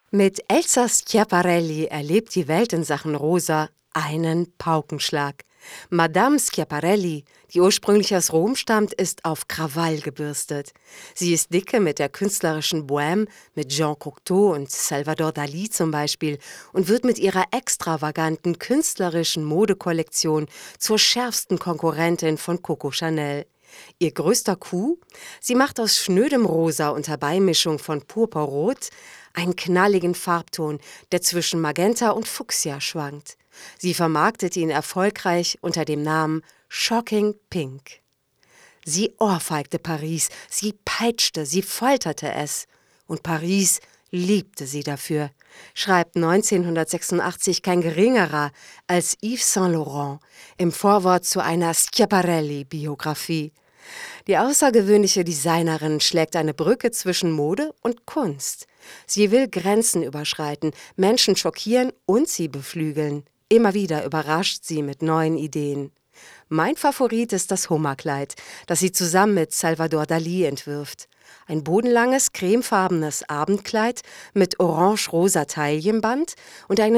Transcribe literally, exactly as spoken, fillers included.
Mit Elsa Schiaparelli erlebt die Welt in Sachen Rosa einen Paukenschlag. Madame Schiaparelli, die ursprünglich aus Rom stammt, ist auf Krawall gebürstet. Sie ist dicke mit der künstlerischen Bohème, mit Jean Cocteau und Salvador Dalí zum Beispiel, und wird mit ihrer extravaganten künstlerischen Modekollektion zur schärfsten Konkurrentin von Coco Chanel. Ihr größter Coup? Sie macht aus schnödem Rosa unter Beimischung von Purpurrot einen knalligen Farbton, der zwischen Magenta und Fuchsia schwankt. Sie vermarktet ihn erfolgreich unter dem Namen Shocking Pink. Sie ohrfeigte Paris, sie peitschte, sie folterte es. Und Paris liebte sie dafür, schreibt neunzehnhundertsechsundachtzig kein geringerer als Yves Saint Laurent im Vorwort zu einer Schiaparelli-Biografie. Die außergewöhnliche Designerin schlägt eine Brücke zwischen Mode und Kunst. Sie will Grenzen überschreiten, Menschen schockieren und sie beflügeln. Immer wieder überrascht sie mit neuen Ideen. Mein Favorit ist das Hummerkleid, das sie zusammen mit Salvador Dalí entwirft. Ein bodenlanges, cremefarbenes Abendkleid mit orange-rosa Taillenband und einem